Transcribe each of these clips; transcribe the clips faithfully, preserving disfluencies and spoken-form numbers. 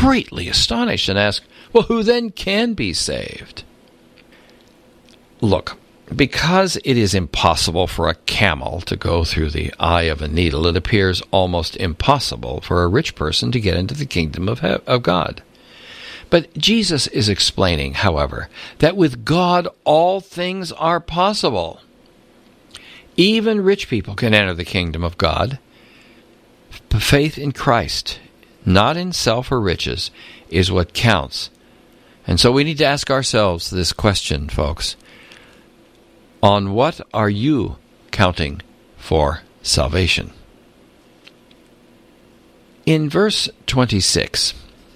greatly astonished and asked, well, who then can be saved? Look, because it is impossible for a camel to go through the eye of a needle, it appears almost impossible for a rich person to get into the kingdom of, he- of God. But Jesus is explaining, however, that with God all things are possible. Even rich people can enter the kingdom of God. Faith in Christ, not in self or riches, is what counts. And so we need to ask ourselves this question, folks. On what are you counting for salvation? In verse twenty-six,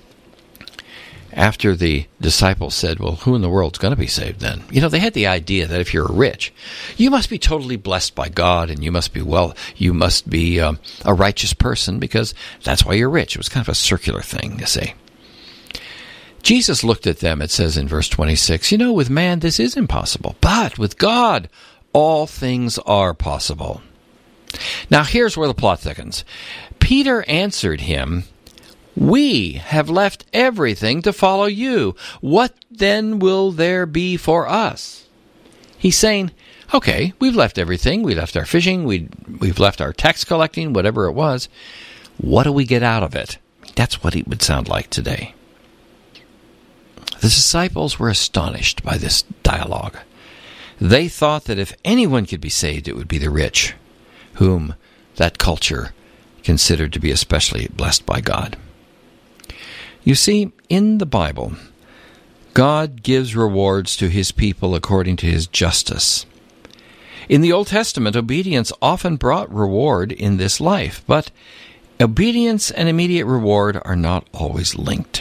after the disciples said, well, who in the world's going to be saved then? You know, they had the idea that if you're rich, you must be totally blessed by God, and you must be well, you must be um, a righteous person, because that's why you're rich. It was kind of a circular thing to say. Jesus looked at them, it says in verse twenty-six, you know, with man this is impossible, but with God all things are possible. Now here's where the plot thickens. Peter answered him, we have left everything to follow you. What then will there be for us? He's saying, okay, we've left everything. We left our fishing. We, we've left our tax collecting, whatever it was. What do we get out of it? That's what it would sound like today. The disciples were astonished by this dialogue. They thought that if anyone could be saved, it would be the rich, whom that culture considered to be especially blessed by God. You see, in the Bible, God gives rewards to his people according to his justice. In the Old Testament, obedience often brought reward in this life, but obedience and immediate reward are not always linked.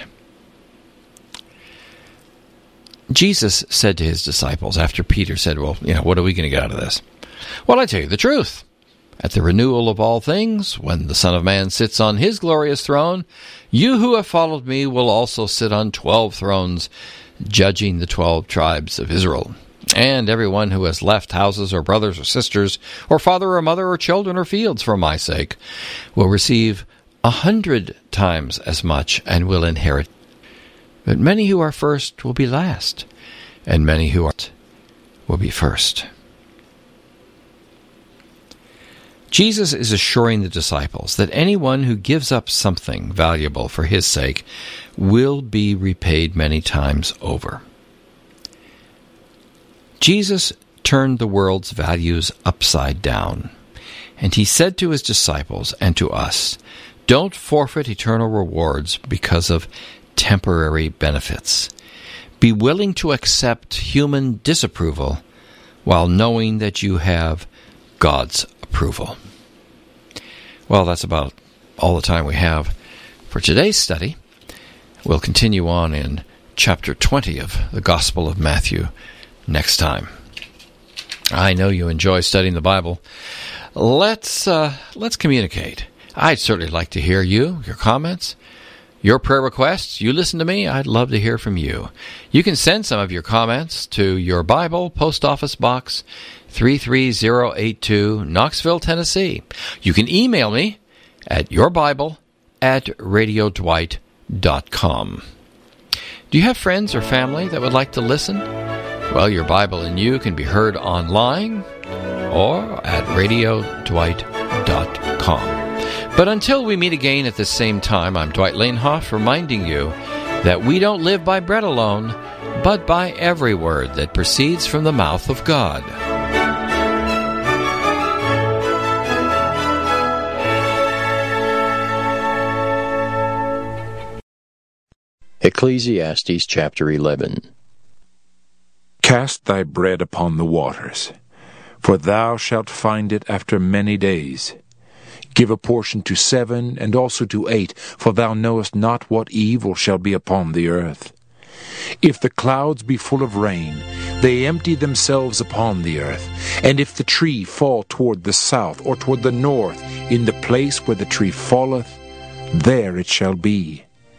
Jesus said to his disciples, after Peter said, well, you know, what are we going to get out of this? Well, I tell you the truth. At the renewal of all things, when the Son of Man sits on his glorious throne, you who have followed me will also sit on twelve thrones, judging the twelve tribes of Israel. And everyone who has left houses or brothers or sisters, or father or mother or children or fields for my sake, will receive a hundred times as much and will inherit. But many who are first will be last, and many who are will be first. Jesus is assuring the disciples that anyone who gives up something valuable for his sake will be repaid many times over. Jesus turned the world's values upside down, and he said to his disciples and to us, don't forfeit eternal rewards because of temporary benefits. Be willing to accept human disapproval while knowing that you have God's approval. Well, that's about all the time we have for today's study. We'll continue on in chapter twenty of the Gospel of Matthew next time. I know you enjoy studying the Bible. Let's uh, let's communicate. I'd certainly like to hear you, your comments, your prayer requests. You listen to me, I'd love to hear from you. You can send some of your comments to Your Bible, Post Office Box three three zero eight two, Knoxville, Tennessee. You can email me at yourbible at radio dwight dot com. Do you have friends or family that would like to listen? Well, Your Bible and You can be heard online or at radio dwight dot com. But until we meet again at the same time, I'm Dwight Lanehoff reminding you that we don't live by bread alone, but by every word that proceeds from the mouth of God. Ecclesiastes chapter eleven. Cast thy bread upon the waters, for thou shalt find it after many days. Give a portion to seven, and also to eight, for thou knowest not what evil shall be upon the earth. If the clouds be full of rain, they empty themselves upon the earth. And if the tree fall toward the south, or toward the north, in the place where the tree falleth, there it shall be.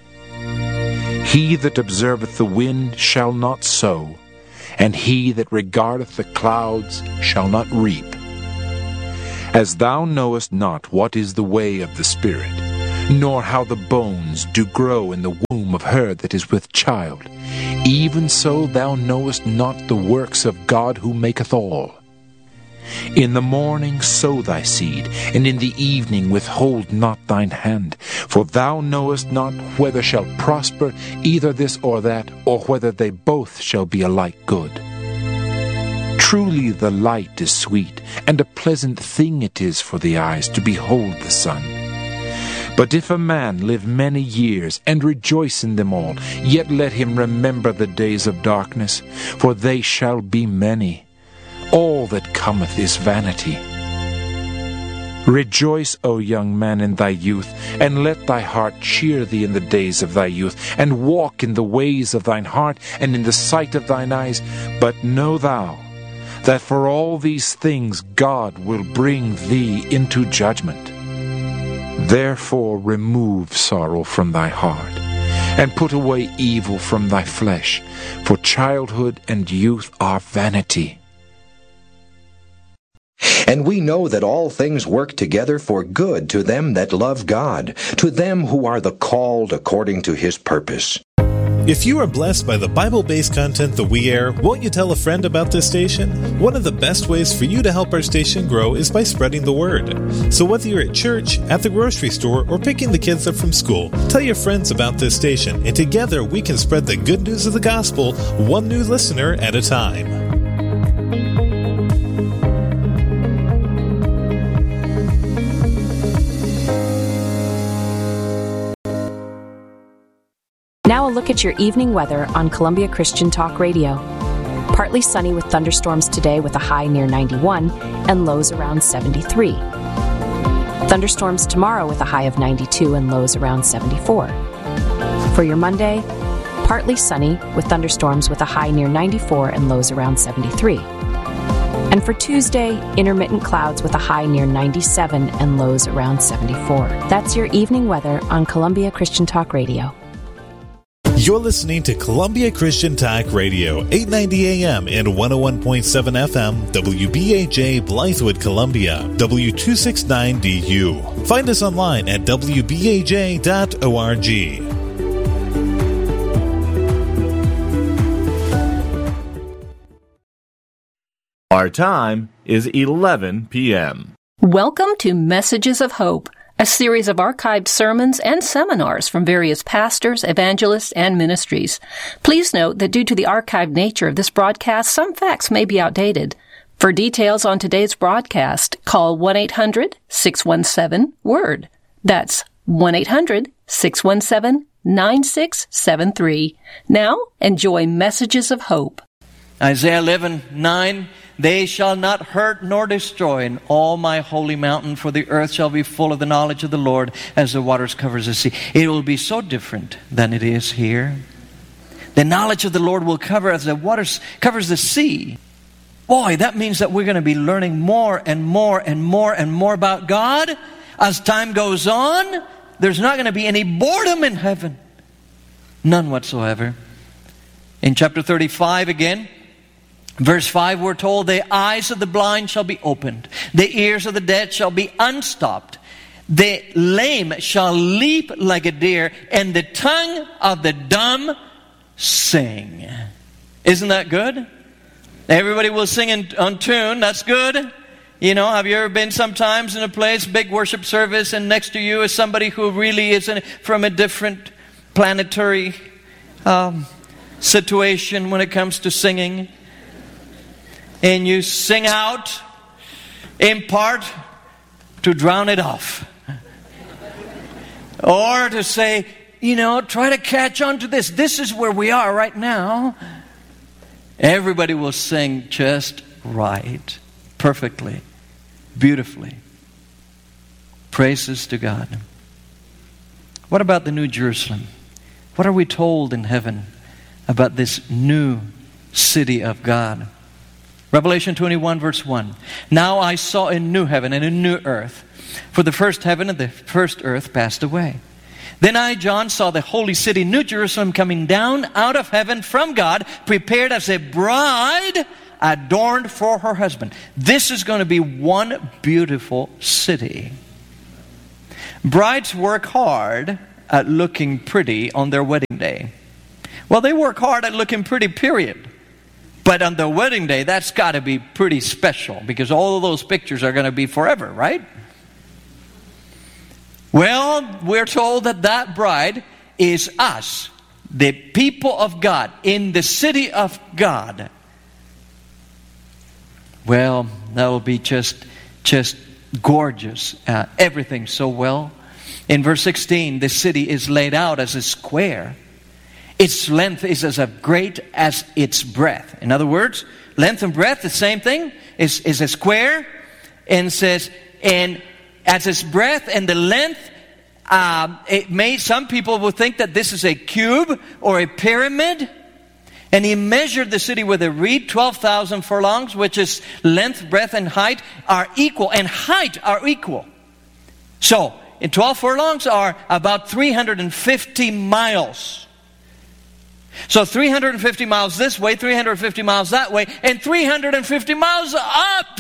He that observeth the wind shall not sow, and he that regardeth the clouds shall not reap. As thou knowest not what is the way of the Spirit, nor how the bones do grow in the womb of her that is with child. Even so thou knowest not the works of God who maketh all. In the morning sow thy seed, and in the evening withhold not thine hand. For thou knowest not whether shall prosper either this or that, or whether they both shall be alike good. Truly the light is sweet, and a pleasant thing it is for the eyes to behold the sun. But if a man live many years, and rejoice in them all, yet let him remember the days of darkness, for they shall be many. All that cometh is vanity. Rejoice, O young man, in thy youth, and let thy heart cheer thee in the days of thy youth, and walk in the ways of thine heart, and in the sight of thine eyes. But know thou, that for all these things God will bring thee into judgment. Therefore remove sorrow from thy heart, and put away evil from thy flesh, for childhood and youth are vanity. And we know that all things work together for good to them that love God, to them who are the called according to his purpose. If you are blessed by the Bible-based content that we air, won't you tell a friend about this station? One of the best ways for you to help our station grow is by spreading the word. So whether you're at church, at the grocery store, or picking the kids up from school, tell your friends about this station, and together we can spread the good news of the gospel, one new listener at a time. Now a look at your evening weather on Columbia Christian Talk Radio. Partly sunny with thunderstorms today with a high near ninety-one and lows around seventy-three. Thunderstorms tomorrow with a high of ninety-two and lows around seventy-four. For your Monday, partly sunny with thunderstorms with a high near ninety-four and lows around seventy-three. And for Tuesday, intermittent clouds with a high near ninety-seven and lows around seventy-four. That's your evening weather on Columbia Christian Talk Radio. You're listening to Columbia Christian Talk Radio, eight ninety A M and one oh one point seven F M, W B A J, Blythewood, Columbia, W two sixty-nine D U. Find us online at w b a j dot org. Our time is eleven p.m. Welcome to Messages of Hope, a series of archived sermons and seminars from various pastors, evangelists, and ministries. Please note that due to the archived nature of this broadcast, some facts may be outdated. For details on today's broadcast, call one eight hundred six one seven word. That's one eight hundred six one seven nine six seven three. Now, enjoy Messages of Hope. Isaiah eleven nine, they shall not hurt nor destroy in all my holy mountain, for the earth shall be full of the knowledge of the Lord as the waters covers the sea. It will be so different than it is here. The knowledge of the Lord will cover as the waters covers the sea. Boy, that means that we're going to be learning more and more and more and more about God as time goes on. There's not going to be any boredom in heaven. None whatsoever. In chapter thirty-five again, verse five, we're told, the eyes of the blind shall be opened. The ears of the dead shall be unstopped. The lame shall leap like a deer, and the tongue of the dumb sing. Isn't that good? Everybody will sing in, on tune. That's good. You know, have you ever been sometimes in a place, big worship service, and next to you is somebody who really is in, from a different planetary um, situation when it comes to singing? And you sing out in part to drown it off. Or to say, you know, try to catch on to this. This is where we are right now. Everybody will sing just right, perfectly, beautifully. Praises to God. What about the New Jerusalem? What are we told in heaven about this new city of God? Revelation twenty-one verse one. Now I saw a new heaven and a new earth, for the first heaven and the first earth passed away. Then I, John, saw the holy city, New Jerusalem, coming down out of heaven from God, prepared as a bride adorned for her husband. This is going to be one beautiful city. Brides work hard at looking pretty on their wedding day. Well, they work hard at looking pretty, period. But on their wedding day, that's got to be pretty special because all of those pictures are going to be forever, right? Well, we're told that that bride is us, the people of God, in the city of God. Well, that will be just, just gorgeous. Uh, everything so well. In verse sixteen, the city is laid out as a square. Its length is as great as its breadth. In other words, length and breadth, the same thing, is, is a square. And says, and as its breadth and the length, um, it may, some people will think that this is a cube or a pyramid. And he measured the city with a reed, twelve thousand furlongs, which is length, breadth, and height are equal. And height are equal. So, in twelve furlongs are about three hundred fifty miles. So three hundred fifty miles this way, three hundred fifty miles that way, and three hundred fifty miles up.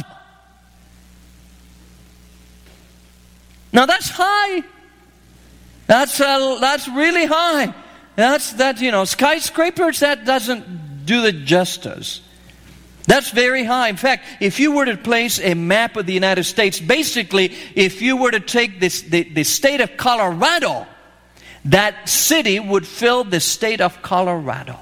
Now that's high. That's uh, that's really high. That's that you know skyscrapers. That doesn't do the justice. That's very high. In fact, if you were to place a map of the United States, basically, if you were to take this, the, the state of Colorado, that city would fill the state of Colorado.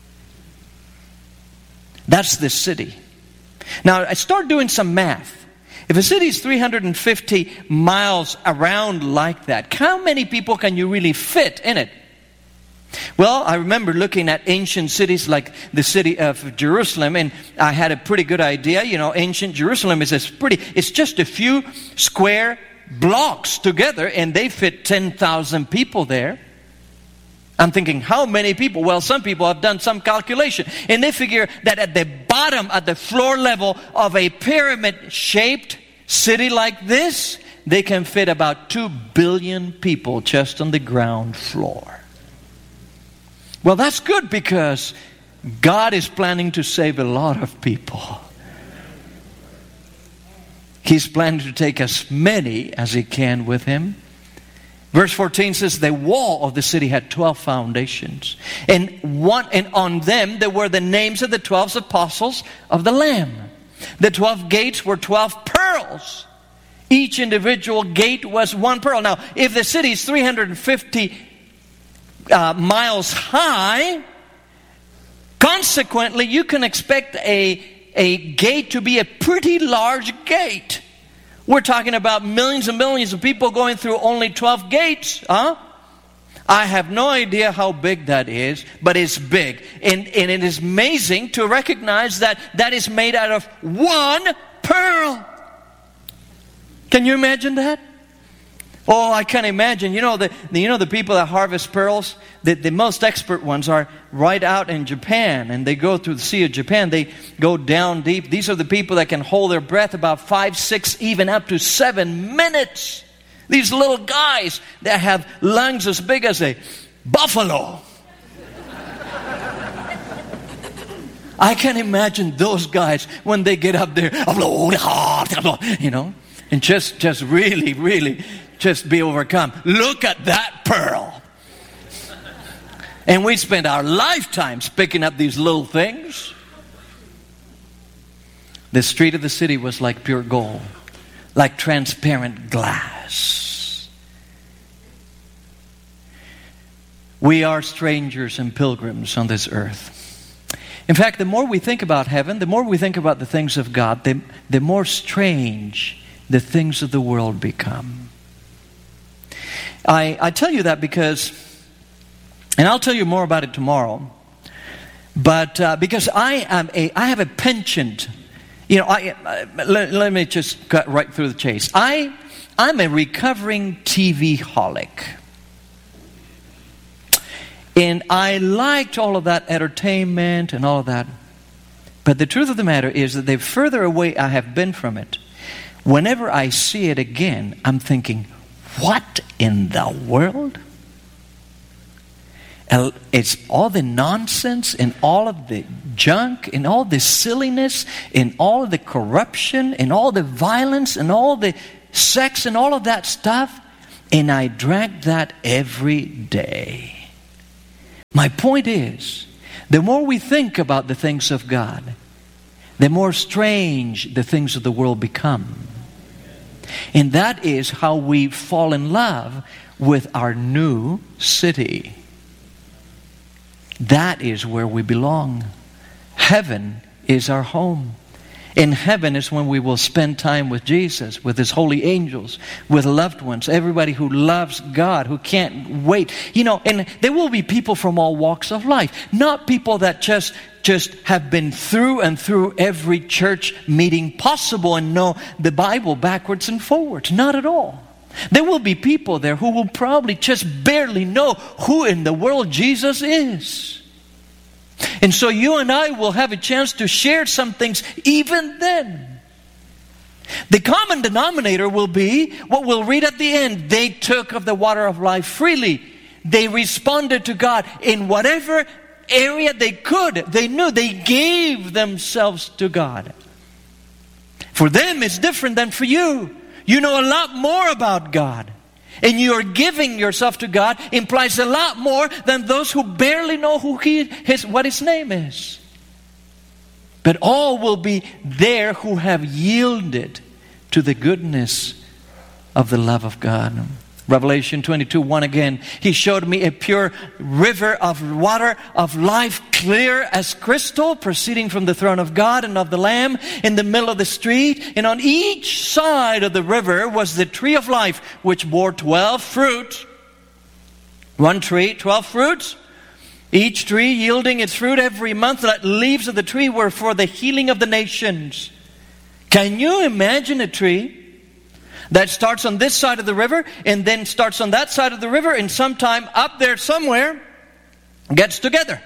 That's the city. Now, I start doing some math. If a city is three hundred fifty miles around like that, how many people can you really fit in it? Well, I remember looking at ancient cities like the city of Jerusalem, and I had a pretty good idea. You know, ancient Jerusalem is a pretty, it's just a few square blocks together, and they fit ten thousand people there. I'm thinking, how many people? Well, some people have done some calculation, and they figure that at the bottom, at the floor level of a pyramid-shaped city like this, they can fit about two billion people just on the ground floor. Well, that's good because God is planning to save a lot of people. He's planning to take as many as He can with Him. Verse fourteen says, the wall of the city had twelve foundations. And one, and on them there were the names of the twelve apostles of the Lamb. The twelve gates were twelve pearls. Each individual gate was one pearl. Now, if the city is three hundred fifty Uh, miles high, consequently, you can expect a, a gate to be a pretty large gate. We're talking about millions and millions of people going through only twelve gates, huh? I have no idea how big that is, but it's big. And, and it is amazing to recognize that that is made out of one pearl. Can you imagine that? Oh, I can imagine. You know the, the you know the people that harvest pearls, the, the most expert ones are right out in Japan, and they go through the Sea of Japan. They go down deep. These are the people that can hold their breath about five, six, even up to seven minutes. These little guys that have lungs as big as a buffalo. I can imagine those guys when they get up there, you know, and just just really, really. Just be overcome. Look at that pearl. And we spend our lifetimes picking up these little things. The street of the city was like pure gold, like transparent glass. We are strangers and pilgrims on this earth. In fact, the more we think about heaven, the more we think about the things of God, the, the more strange the things of the world become. I, I tell you that because, and I'll tell you more about it tomorrow, but uh, because I am a, I have a penchant, you know, I, uh, let, let me just cut right through the chase. I, I'm a recovering T V-holic. And I liked all of that entertainment and all of that. But the truth of the matter is that the further away I have been from it, whenever I see it again, I'm thinking, what in the world? It's all the nonsense and all of the junk and all the silliness and all of the corruption and all the violence and all the sex and all of that stuff. And I drank that every day. My point is, the more we think about the things of God, the more strange the things of the world become. And that is how we fall in love with our new city. That is where we belong. Heaven is our home. In heaven is when we will spend time with Jesus, with His holy angels, with loved ones, everybody who loves God, who can't wait. You know, and there will be people from all walks of life. Not people that just, just have been through and through every church meeting possible and know the Bible backwards and forwards. Not at all. There will be people there who will probably just barely know who in the world Jesus is. And so you and I will have a chance to share some things even then. The common denominator will be what we'll read at the end. They took of the water of life freely. They responded to God in whatever area they could. They knew they gave themselves to God. For them it's different than for you. You know a lot more about God. And your giving yourself to God implies a lot more than those who barely know who he, his, what His name is. But all will be there who have yielded to the goodness of the love of God. Revelation twenty-two, one again. He showed me a pure river of water of life, clear as crystal, proceeding from the throne of God and of the Lamb, in the middle of the street. And on each side of the river was the tree of life, which bore twelve fruit. One tree, twelve fruits. Each tree yielding its fruit every month. The leaves of the tree were for the healing of the nations. Can you imagine a tree that starts on this side of the river and then starts on that side of the river, and sometime up there somewhere gets together?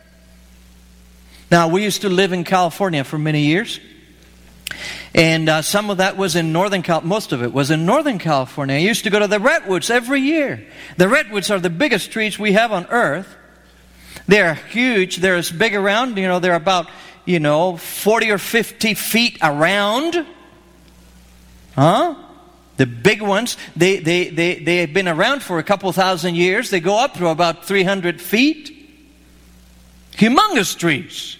Now, we used to live in California for many years, and uh, some of that was in Northern Cal. Most of it was in Northern California. I used to go to the redwoods every year. The redwoods are the biggest trees we have on earth. They're huge. They're as big around. You know, they're about, you know, forty or fifty feet around. Huh? The big ones, they, they, they, they have been around for a couple thousand years. They go up to about three hundred feet. Humongous trees.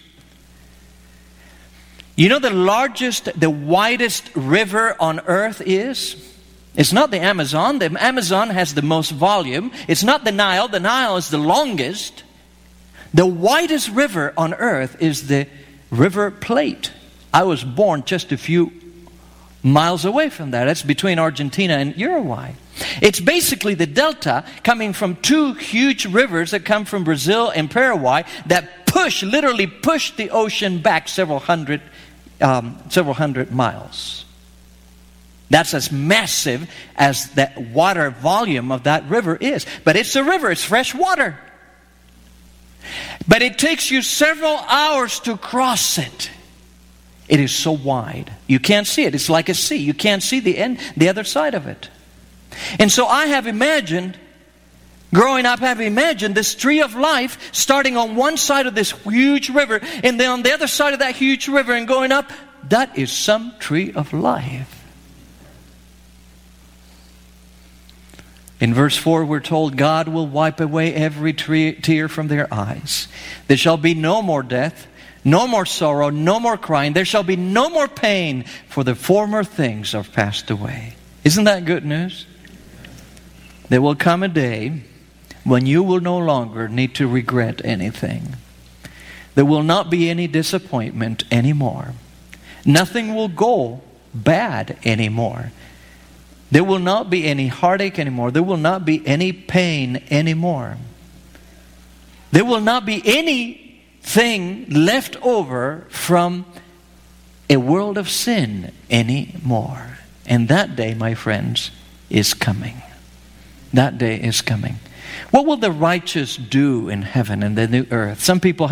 You know the largest, the widest river on earth is? It's not the Amazon. The Amazon has the most volume. It's not the Nile. The Nile is the longest. The widest river on earth is the River Plate. I was born just a few miles away from that. That's between Argentina and Uruguay. It's basically the delta coming from two huge rivers that come from Brazil and Paraguay that push, literally push the ocean back several hundred, um, several hundred miles. That's as massive as the water volume of that river is. But it's a river. It's fresh water. But it takes you several hours to cross it. It is so wide. You can't see it. It's like a sea. You can't see the end, the other side of it. And so I have imagined, growing up, I have imagined this tree of life starting on one side of this huge river, and then on the other side of that huge river and going up. That is some tree of life. In verse four, we're told God will wipe away every tear from their eyes. There shall be no more death, no more sorrow, no more crying. There shall be no more pain, for the former things are passed away. Isn't that good news? There will come a day when you will no longer need to regret anything. There will not be any disappointment anymore. Nothing will go bad anymore. There will not be any heartache anymore. There will not be any pain anymore. There will not be any thing left over from a world of sin anymore. And that day, my friends, is coming. That day is coming. What will the righteous do in heaven and the new earth? Some people